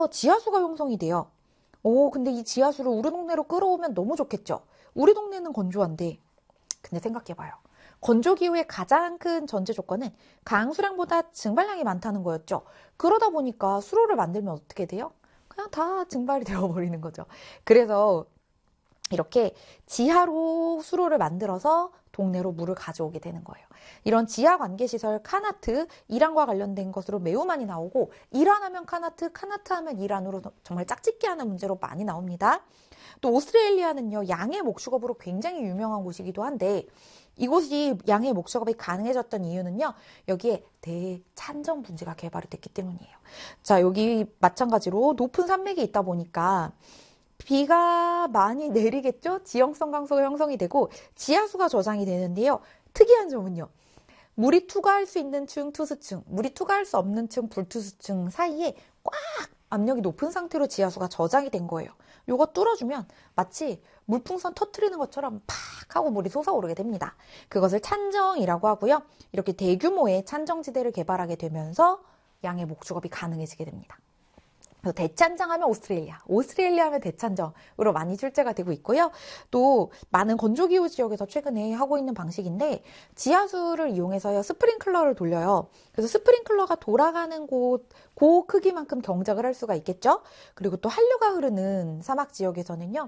지하수가 형성이 돼요. 근데 이 지하수를 우리 동네로 끌어오면 너무 좋겠죠. 우리 동네는 건조한데, 근데 생각해봐요. 건조기후의 가장 큰 전제 조건은 강수량보다 증발량이 많다는 거였죠. 그러다 보니까 수로를 만들면 어떻게 돼요? 그냥 다 증발이 되어버리는 거죠. 그래서 이렇게 지하로 수로를 만들어서 동네로 물을 가져오게 되는 거예요. 이런 지하 관계시설 카나트, 이란과 관련된 것으로 매우 많이 나오고, 이란 하면 카나트, 카나트 하면 이란으로 정말 짝짓기 하는 문제로 많이 나옵니다. 또 오스트레일리아는요, 양의 목축업으로 굉장히 유명한 곳이기도 한데, 이곳이 양의 목축업이 가능해졌던 이유는요, 여기에 대찬정 분지가 개발이 됐기 때문이에요. 자, 여기 마찬가지로 높은 산맥이 있다 보니까 비가 많이 내리겠죠? 지형성 강수가 형성이 되고 지하수가 저장이 되는데요. 특이한 점은요. 물이 투과할 수 있는 층, 투수층, 물이 투과할 수 없는 층, 불투수층 사이에 꽉 압력이 높은 상태로 지하수가 저장이 된 거예요. 요거 뚫어주면 마치 물풍선 터트리는 것처럼 팍 하고 물이 솟아오르게 됩니다. 그것을 찬정이라고 하고요. 이렇게 대규모의 찬정지대를 개발하게 되면서 양의 목축업이 가능해지게 됩니다. 대찬정하면 오스트레일리아 하면 대찬정으로 많이 출제가 되고 있고요. 또 많은 건조기후 지역에서 최근에 하고 있는 방식인데 지하수를 이용해서요 스프링클러를 돌려요. 그래서 스프링클러가 돌아가는 곳, 그 크기만큼 경작을 할 수가 있겠죠. 그리고 또 한류가 흐르는 사막 지역에서는요.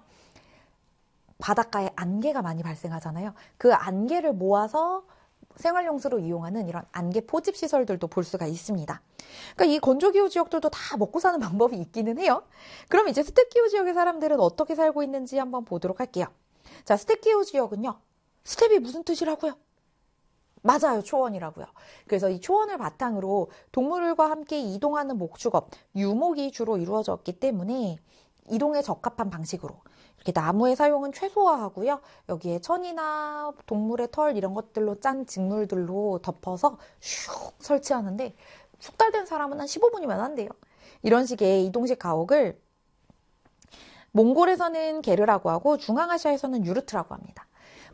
바닷가에 안개가 많이 발생하잖아요. 그 안개를 모아서 생활용수로 이용하는 이런 안개 포집 시설들도 볼 수가 있습니다. 그러니까 이 건조기후 지역들도 다 먹고 사는 방법이 있기는 해요. 그럼 이제 스텝기후 지역의 사람들은 어떻게 살고 있는지 한번 보도록 할게요. 자, 스텝기후 지역은요. 스텝이 무슨 뜻이라고요? 맞아요. 초원이라고요. 그래서 이 초원을 바탕으로 동물과 함께 이동하는 목축업, 유목이 주로 이루어졌기 때문에 이동에 적합한 방식으로 이렇게 나무의 사용은 최소화하고요. 여기에 천이나 동물의 털 이런 것들로 짠 직물들로 덮어서 슉 설치하는데 숙달된 사람은 한 15분이면 한대요. 이런 식의 이동식 가옥을 몽골에서는 게르라고 하고 중앙아시아에서는 유르트라고 합니다.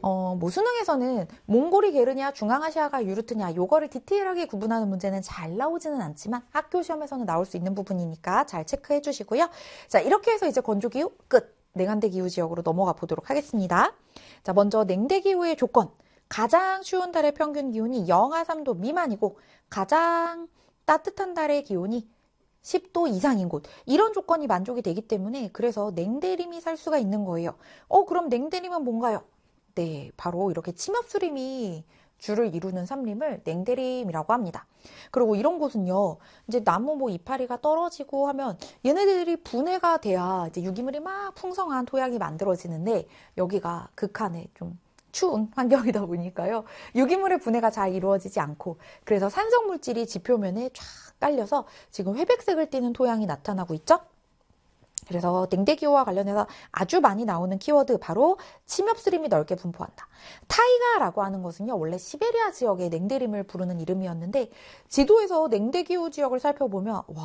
수능에서는 몽골이 게르냐 중앙아시아가 유르트냐 요거를 디테일하게 구분하는 문제는 잘 나오지는 않지만 학교 시험에서는 나올 수 있는 부분이니까 잘 체크해 주시고요. 자, 이렇게 해서 이제 건조기후 끝! 냉한대 기후 지역으로 넘어가 보도록 하겠습니다. 자, 먼저 냉대 기후의 조건. 가장 추운 달의 평균 기온이 영하 3도 미만이고 가장 따뜻한 달의 기온이 10도 이상인 곳. 이런 조건이 만족이 되기 때문에 그래서 냉대림이 살 수가 있는 거예요. 그럼 냉대림은 뭔가요? 네, 바로 이렇게 침엽수림이 줄을 이루는 산림을 냉대림이라고 합니다. 그리고 이런 곳은요, 이제 나무 이파리가 떨어지고 하면 얘네들이 분해가 돼야 이제 유기물이 막 풍성한 토양이 만들어지는데 여기가 극한의 좀 추운 환경이다 보니까요, 유기물의 분해가 잘 이루어지지 않고 그래서 산성 물질이 지표면에 쫙 깔려서 지금 회백색을 띠는 토양이 나타나고 있죠. 그래서 냉대기후와 관련해서 아주 많이 나오는 키워드 바로 침엽수림이 넓게 분포한다. 타이가라고 하는 것은요. 원래 시베리아 지역의 냉대림을 부르는 이름이었는데 지도에서 냉대기후 지역을 살펴보면 와,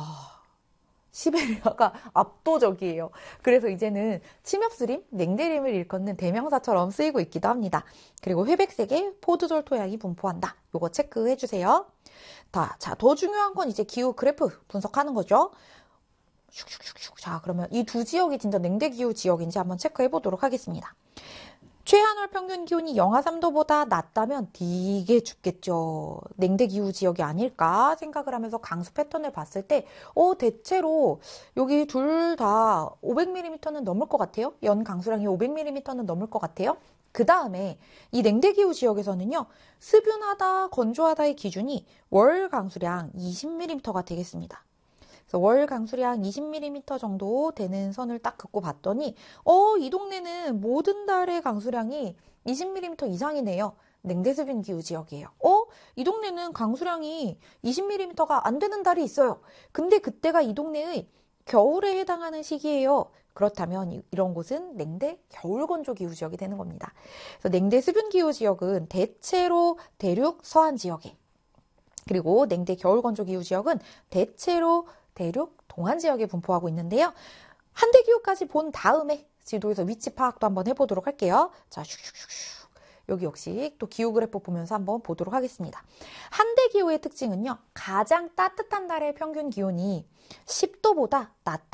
시베리아가 압도적이에요. 그래서 이제는 침엽수림, 냉대림을 일컫는 대명사처럼 쓰이고 있기도 합니다. 그리고 회백색의 포드솔 토양이 분포한다. 요거 체크해 주세요. 자, 더 중요한 건 이제 기후 그래프 분석하는 거죠. 슉슉슉슉. 자, 그러면 이 두 지역이 진짜 냉대기후 지역인지 한번 체크해 보도록 하겠습니다. 최한월 평균 기온이 영하 3도보다 낮다면 되게 춥겠죠. 냉대기후 지역이 아닐까 생각을 하면서 강수 패턴을 봤을 때 대체로 여기 둘 다 500mm는 넘을 것 같아요. 연 강수량이 500mm는 넘을 것 같아요. 그 다음에 이 냉대기후 지역에서는요. 습윤하다, 건조하다의 기준이 월 강수량 20mm가 되겠습니다. 그래서 월 강수량 20mm 정도 되는 선을 딱 긋고 봤더니 이 동네는 모든 달의 강수량이 20mm 이상이네요. 냉대습윤 기후 지역이에요. 이 동네는 강수량이 20mm가 안 되는 달이 있어요. 근데 그때가 이 동네의 겨울에 해당하는 시기예요. 그렇다면 이런 곳은 냉대 겨울 건조 기후 지역이 되는 겁니다. 그래서 냉대 습윤 기후 지역은 대체로 대륙 서안 지역에, 그리고 냉대 겨울 건조 기후 지역은 대체로 대륙 동안 지역에 분포하고 있는데요. 한대 기후까지 본 다음에 지도에서 위치 파악도 한번 해보도록 할게요. 자, 슉슉슉슉. 여기 역시 또 기후 그래프 보면서 한번 보도록 하겠습니다. 한대 기후의 특징은요. 가장 따뜻한 달의 평균 기온이 10도보다 낮다.